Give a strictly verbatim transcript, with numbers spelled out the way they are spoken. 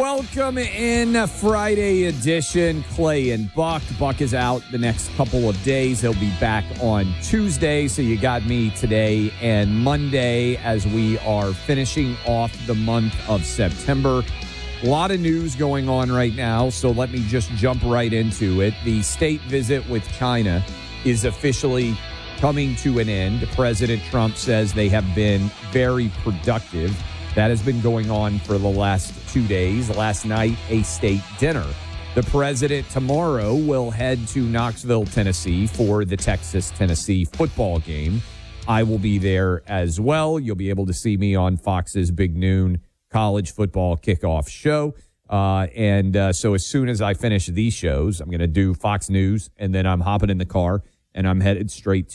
Welcome in Friday edition. Clay and Buck. Buck is out the next couple of days. He'll be back on Tuesday. So you got me today and Monday as we are finishing off the month of September. A lot of news going on right now, so let me just jump right into it. The state visit with China is officially coming to an end. President Trump says they have been very productive. That has been going on for the last two days. Last night, a state dinner. The president tomorrow will head to Knoxville, Tennessee for the Texas-Tennessee football game. I will be there as well. You'll be able to see me on Fox's Big Noon college football kickoff show. Uh, and uh, so as soon as I finish these shows, I'm going to do Fox News, and then I'm hopping in the car, and I'm headed straight